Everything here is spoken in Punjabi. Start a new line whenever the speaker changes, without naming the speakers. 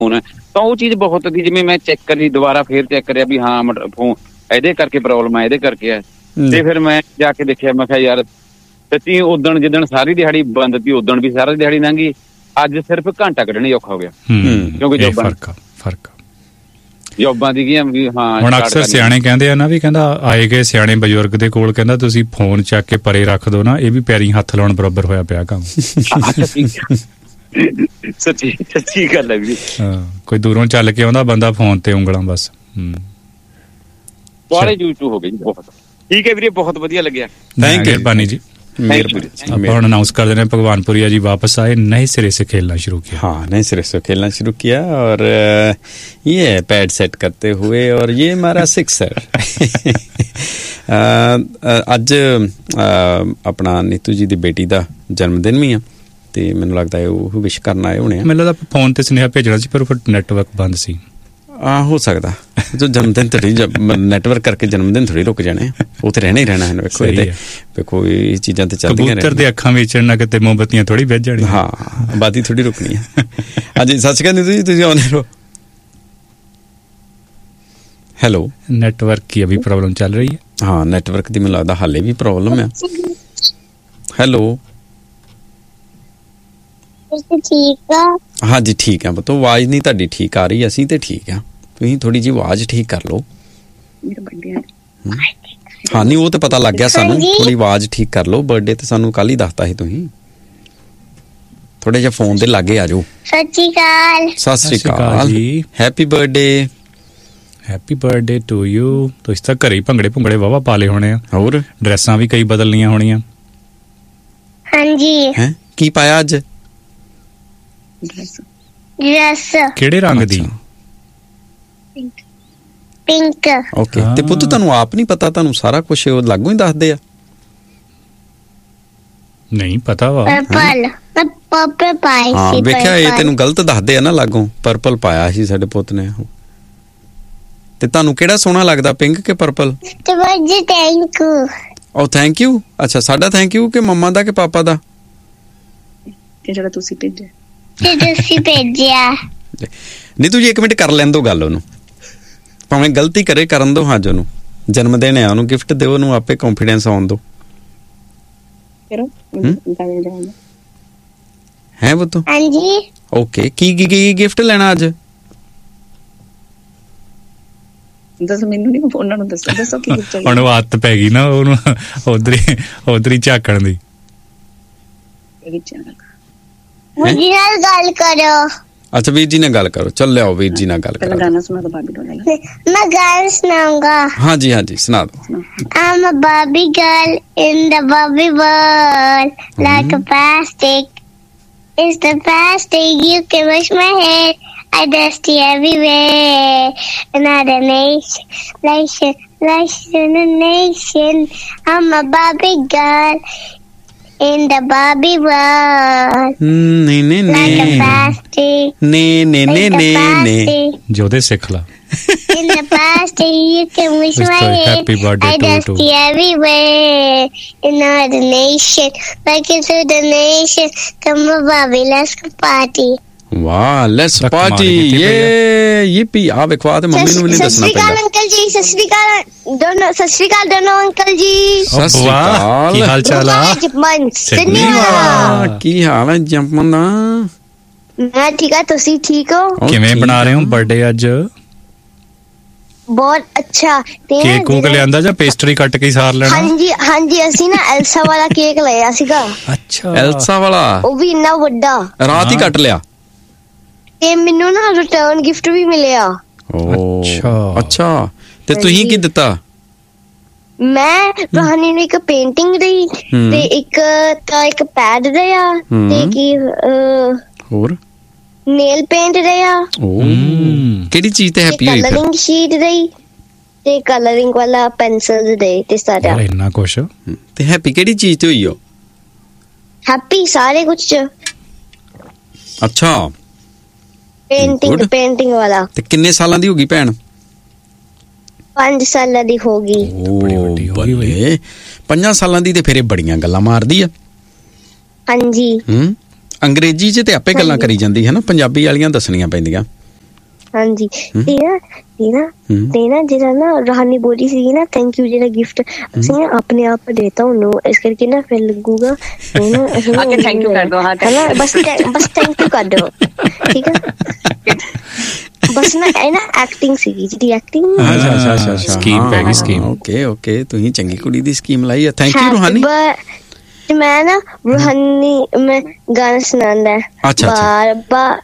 ਫੋਨ ਹੈ ਤਾਂ ਉਹ ਚੀਜ਼ ਬਹੁਤ ਦੀ, ਜਿਵੇਂ ਮੈਂ ਚੈੱਕ ਕਰੀ ਦੁਬਾਰਾ ਫੇਰ ਚੈੱਕ ਕਰਿਆ ਵੀ ਹਾਂ ਫੋਨ ਇਹਦੇ ਕਰਕੇ ਪ੍ਰੋਬਲਮ ਹੈ, ਇਹਦੇ ਕਰਕੇ ਹੈ। ਤੇ ਫਿਰ ਮੈਂ ਜਾ ਕੇ ਦੇਖਿਆ, ਮੈਂ ਕਿਹਾ ਯਾਰ ਸੱਚੀ ਉਦਣ ਜਿੱਦਣ ਸਾਰੀ ਦਿਹਾੜੀ ਬੰਦ ਸੀ ਉਦਣ ਵੀ ਸਾਰੀ ਦਿਹਾੜੀ ਲੰਘੀ, ਅੱਜ ਸਿਰਫ ਘੰਟਾ ਕੱਢਣੀ ਔਖਾ ਹੋ ਗਿਆ ਕਿਉਂਕਿ ਜੋਬਾਂ ਦੀ ਵੀ। ਹਾਂ
ਹੁਣ ਅਕਸਰ ਸਿਆਣੇ ਕਹਿੰਦੇ ਆ ਨਾ, ਵੀ ਕਹਿੰਦਾ ਆਏ ਗਏ ਸਿਆਣੇ ਬਜ਼ੁਰਗ ਦੇ ਕੋਲ ਕਹਿੰਦਾ ਤੁਸੀਂ ਫੋਨ ਚੱਕ ਕੇ ਪਰੇ ਰੱਖ ਦੋ ਨਾ, ਇਹ ਵੀ ਪੈਰੀਂ ਹੱਥ ਲਾਉਣ ਬਰਾਬਰ ਹੋਇਆ ਪਿਆ ਕੰਮ।
ਸੱਚੀ ਗੱਲ ਹੈ ਵੀਰੇ।
ਕੋਈ ਦੂਰੋਂ ਚੱਲ ਕੇ ਆਉਂਦਾ ਬੰਦਾ ਫੋਨ ਤੇ ਉਂਗਲਾਂ ਬਸ
ਬਾਰੇ ਯੂਟਿਊਬ ਹੋ ਗਈ ਬਹੁਤ। ਠੀਕ ਹੈ ਵੀਰੇ, ਬਹੁਤ ਵਧੀਆ ਲੱਗਿਆ।
ਥੈਂਕ ਯੂ ਮਿਹਰਬਾਨੀ ਜੀ। ਆਪਾਂ ਹੁਣ अनाउंस कर देना भगवानपुरिया जी वापस आए, नए सिरे से खेलना शुरू किया।
हाँ, नए सिरे से खेलना शुरू किया और ये पैड सेट करते हुए और ये हमारा सिक्सर। ਅੱਜ ਆਪਣਾ ਨੀਤੂ ਜੀ ਦੀ ਬੇਟੀ ਦਾ ਜਨਮ ਦਿਨ ਵੀ ਆ ਤੇ ਮੈਨੂੰ ਲੱਗਦਾ ਹੈ ਉਹ ਵਿਸ਼ ਕਰਨ ਆਏ ਹੋਣੇ ਆ।
ਮੈਨੂੰ ਲੱਗਦਾ ਫੋਨ ਤੇ ਸੁਨੇਹਾ ਭੇਜਣਾ ਸੀ ਪਰ ਨੈਟਵਰਕ ਬੰਦ ਸੀ।
ਹੋ ਸਕਦਾ ਜੋ ਜਨਮ ਦਿਨ ਥੋੜੀ ਨੈਟਵਰਕ ਕਰਕੇ ਜਨਮ ਦਿਨ ਥੋੜੀ ਰੁਕ ਜਾਣੇ, ਉਹ ਤੇ ਰਹਿਣਾ ਹੀ ਰਹਿਣਾ ਹੈ। ਵੇਖੋ ਇਹਦੇ ਵੇਖੋ ਇਹ ਚੀਜ਼ਾਂ ਤੇ ਚੱਲਦੀਆਂ
ਕਬੂਤਰ ਦੇ ਅੱਖਾਂ ਵਿੱਚ ਨਾ ਕਿਤੇ ਮੋਮਬੱਤੀਆਂ ਥੋੜੀ ਵੱਜ ਜਾਣੀ।
ਹਾਂ, ਆਬਾਦੀ ਥੋੜੀ ਰੁਕਣੀ ਹੈ। ਹਾਂਜੀ, ਸਤਿ ਸ਼੍ਰੀ ਅਕਾਲ ਨੀਤੂ ਜੀ, ਤੁਸੀਂ ਆਉਂਦੇ ਰਹੋ। ਹੈਲੋ,
ਨੈਟਵਰਕ की अभी प्रॉब्लम चल रही है।
ਹਾਂ, ਨੈਟਵਰਕ ਦੀ ਮੈਨੂੰ ਲੱਗਦਾ ਹਾਲੇ ਵੀ ਪ੍ਰੋਬਲਮ ਆ। ਹੈਲੋ,
ਠੀਕ ਆ?
ਹਾਂਜੀ ਠੀਕ ਆ ਪੁੱਤ, ਆਵਾਜ਼ ਨਹੀਂ ਤੁਹਾਡੀ ਠੀਕ ਆ ਰਹੀ, ਅਸੀਂ ਤੇ ਠੀਕ ਆ, ਤੁਸੀਂ ਥੋੜੀ ਜਿਹੀ ਆਵਾਜ਼ ਠੀਕ ਕਰ ਲਓ। ਹਾਂ ਨਹੀਂ, ਉਹ ਤੇ ਪਤਾ ਲੱਗ ਗਿਆ ਸਾਨੂੰ, ਥੋੜੀ ਆਵਾਜ਼ ਠੀਕ ਕਰ ਲਓ। ਬਰਥਡੇ ਤੇ ਸਾਨੂੰ ਕੱਲ ਹੀ ਦੱਸਤਾ ਸੀ ਤੁਸੀਂ, ਥੋੜੇ ਜਿਹਾ ਫੋਨ ਦੇ ਲਾਗੇ ਆ ਜਾਓ।
ਸਤਿ
ਸ਼੍ਰੀ ਅਕਾਲ ਜੀ, happy birthday.
Happy birthday to you. ਤੁਸੀਂ ਤਾਂ ਘਰੇ ਹੀ ਭੰਗੜੇ ਵਾਵਾ ਪਾ ਲਏ ਹੋਣੇ ਆ,
ਹੋਰ
ਡਰੈਸਾਂ ਵੀ ਕਈ ਬਦਲ ਲਈਆਂ ਹੋਣੀਆਂ।
ਹਾਂਜੀ।
ਹੈ ਕੀ ਪਾਇਆ ਅੱਜ?
ਡਰੈਸ
ਕਿਹੜੇ ਰੰਗ ਦੀ?
ਪਿੰਕ।
ਓਕੇ, ਤੇ ਪੁੱਤ ਤੁਹਾਨੂੰ ਆਪ ਨਹੀਂ ਪਤਾ? ਤੁਹਾਨੂੰ ਸਾਰਾ ਕੁਝ ਉਹ ਲਾਗੋਂ ਹੀ ਦੱਸਦੇ ਆ?
ਨਹੀਂ ਪਤਾ ਵਾ।
ਪਰਪਲ ਪਾਈ
ਹਾਂ,
ਸੀ।
ਵੇਖਿਆ, ਇਹ ਤੈਨੂੰ ਗਲਤ ਦੱਸਦੇ ਆ ਨਾ ਲਾਗੋਂ। ਪਰਪਲ ਪਾਇਆ ਸੀ ਸਾਡੇ ਪੁੱਤ ਨੇ। ਤੇ ਤੁਹਾਨੂੰ ਕਿਹੜਾ ਸੋਹਣਾ ਲੱਗਦਾ, ਪਿੰਕ ਕਿ ਪਰਪਲ?
Thank you.
ਉਹ ਥੈਂਕ ਯੂ। ਅੱਛਾ, ਸਾਡਾ ਥੈਂਕ ਯੂ ਕਿ ਮੰਮਾ ਦਾ ਕਿ ਪਾਪਾ ਦਾ?
ਕਿ ਜਿਹੜਾ ਤੁਸੀਂ ਭੇਜਿਆ।
ਨੀਤੂ ਜੀ, ਇੱਕ ਮਿੰਟ ਕਰ ਲੈਣ ਦੋ ਗੱਲ ਉਹਨੂੰ, ਭਾਵੇਂ ਗਲਤੀ ਕਰੇ, ਕਰਨ ਦੋ। ਹਾਂਜੀ, ਉਹਨੂੰ ਜਨਮ ਦਿਨ ਆ, ਉਹਨੂੰ ਗਿਫਟ ਦਿਓ, ਉਹਨੂੰ ਆਪੇ ਕੌਨਫੀਡੈਂਸ ਆਉਣ ਦੋ। ਹੈ ਪੁੱਤ?
ਹਾਂਜੀ।
ਓਕੇ, ਕੀ ਗਿਫਟ ਲੈਣਾ ਅੱਜ?
ਦੱਸ, ਮੈਨੂੰ ਨਹੀਂ, ਉਹਨਾਂ ਨੂੰ ਦੱਸੋ ਕੀ ਗਿਫਟ ਚਾਹੀਦਾ।
ਹੁਣ ਉਹ ਆਦਤ ਪੈ ਗਈ ਨਾ ਉਹਨੂੰ ਉਧਰ ਹੀ ਝਾਕਣ ਦੀ।
ਵੀਰ ਜੀ ਨਾਲ ਗੱਲ ਕਰੋ।
ਅੱਛਾ, ਵੀਰ ਜੀ ਨਾਲ ਗੱਲ ਕਰੋ। ਚੱਲ ਲਿਆਓ, ਵੀਰ ਜੀ ਨਾਲ ਗੱਲ ਕਰੋ।
ਗਾਣਾ ਸੁਣਾ ਦੋ ਬਾਬੀ ਡੋਲਾ।
ਮੈਂ ਗਾਣਾ ਸੁਣਾਉਂਗਾ।
ਹਾਂਜੀ ਹਾਂਜੀ, ਸੁਣਾ ਦੋ।
I'm a Barbie girl in the Barbie world, like a plastic. It's the plastic. You can wash my hair. I dusty everywhere. Another nation. I'm a Barbie girl in the Barbie world. Like a plastic.
ਜੋਦੇ ਸਿੱਖ ਲਾ।
In the plastic, you can wish my head.
Happy birthday
I dusty everywhere. Another nation. Like into the nation. Come on, Barbie, let's go party.
ਵਾਹ, ਲੈਟਸ ਪਾਰਟੀ। ਇਹ ਪੀ ਆ ਵੇਖੋ, ਆ ਤੇ ਮੰਮੀ ਨੂੰ ਵੀ ਨਹੀਂ ਦੱਸਣਾ ਪੈਂਦਾ।
ਸਤਿ ਸ਼੍ਰੀ ਅਕਾਲ ਅੰਕਲ ਜੀ। ਸਤਿ ਸ਼੍ਰੀ ਅਕਾਲ ਦੋਨੋਂ ਅੰਕਲ ਜੀ।
ਸਤਿ ਸ਼੍ਰੀ ਅਕਾਲ,
ਕੀ ਹਾਲ ਚਾਲ ਆ?
ਕੀ ਹਾਲ ਹੈ ਜੰਪਮਨ ਦਾ?
ਮੈਂ ਠੀਕ ਆ, ਤੁਸੀਂ ਠੀਕ ਹੋ?
ਕਿਵੇਂ ਬਣਾ ਰਹੇ ਹੋ ਬਰਥਡੇ ਅੱਜ?
ਬਹੁਤ ਅੱਛਾ।
ਕੇਕ ਕੂਕ ਲਿਆਂਦਾ ਜਾਂ ਪੇਸਟਰੀ ਕੱਟ ਕੇ ਸਾਰ ਲੈਣਾ?
ਹਾਂਜੀ, ਅਸੀਂ ਨਾ ਐਲਸਾ ਵਾਲਾ ਕੇਕ ਲਿਆ ਸੀਗਾ।
ਅੱਛਾ,
ਐਲਸਾ ਵਾਲਾ?
ਉਹ ਵੀ ਇੰਨਾ ਵੱਡਾ,
ਰਾਤ ਹੀ ਕੱਟ ਲਿਆ।
ਤੇ ਮੈਨੂੰ ਨਾ ਰਿਟਰਨ ਗਿਫਟ ਵੀ ਮਿਲਿਆ।
ਅੱਛਾ, ਤੇ ਤੁਸੀਂ ਕੀ ਦਿੱਤਾ?
ਮੈਂ ਰਹਾਨੀ ਨੂੰ ਇੱਕ ਪੇਂਟਿੰਗ ਦਈ ਤੇ ਇੱਕ ਪੈਡ ਦਿਆ ਤੇ ਕੀ
ਹੋਰ
ਨੇਲ ਪੇਂਟ ਦਿਆ।
ਕਿਹੜੀ ਚੀਜ਼ ਤੇ ਹੈਪੀ ਹੋਈ?
ਕਲਰਿੰਗ ਸ਼ੀਟ ਦਈ ਤੇ ਕਲਰਿੰਗ ਵਾਲਾ ਪੈਨਸਲ ਦੇ ਤੇ ਸਾਰਾ
ਇੰਨਾ ਕੁਛ।
ਤੇ ਹੈਪੀ ਕਿਹੜੀ ਚੀਜ਼ ਤੇ ਹੋਈ?
ਹੈਪੀ ਸਾਰੇ ਕੁਝ ਚ।
ਅੱਛਾ,
ਪੇਂਟਿੰਗ ਵਾਲਾ।
ਤੇ ਕਿੰਨੇ ਸਾਲਾਂ ਦੀ ਹੋ ਗਈ ਭੈਣ?
5 ਸਾਲਾਂ ਦੀ ਹੋ ਗਈ।
ਬੜੀ ਵੱਡੀ ਹੋ ਗਈ।
5 ਸਾਲਾਂ ਦੀ ਤੇ ਫਿਰ ਇਹ ਬੜੀਆਂ ਗੱਲਾਂ ਮਾਰਦੀ ਆ।
ਹਾਂਜੀ।
ਅੰਗਰੇਜ਼ੀ 'ਚ ਤੇ ਆਪੇ ਗੱਲਾਂ ਕਰੀ ਜਾਂਦੀ ਹੈ ਨਾ, ਪੰਜਾਬੀ ਵਾਲੀਆਂ ਦੱਸਣੀਆਂ ਪੈਂਦੀਆਂ।
ਹਾਂਜੀ ਤੇ ਨਾ ਜਿਹੜਾ ਨਾ ਰਹਾਨੀ ਬੋਲੀ ਸੀਗੀ ਨਾ ਥੈਂਕ ਯੂ ਜਿਹੜਾ ਗਿਫਟ ਅਸੀਂ ਨਾ ਆਪਣੇ ਆਪ ਦੇਤਾ ਉਹਨੂੰ ਇਸ ਕਰਕੇ ਨਾ ਫਿਰ ਲੱਗੂਗਾ
ਥੈਂਕ ਯੂ ਕਰ ਦੋ
ਬਸ ਥੈਂਕ ਯੂ ਕਰ ਦੋ ਠੀਕ ਹੈ ਬਸ ਨਾ ਇਹ ਨਾ ਐਕਟਿੰਗ ਸੀਗੀ ਜਿਹੜੀ ਐਕਟਿੰਗ
ਅੱਛਾ ਸਕੀਮ ਪੈ ਗਈ ਸਕੀਮ
ਓਕੇ ਤੁਸੀਂ ਚੰਗੀ ਕੁੜੀ ਦੀ ਸਕੀਮ ਲਾਈ ਆ ਥੈਂਕ ਯੂ ਰੂਹਾਨੀ
ਮੈਂ ਨਾ ਰੂਹਾਨੀ ਮੈਂ ਗਾਣਾ ਸੁਣਾਉਂਦਾ
ਅੱਛਾ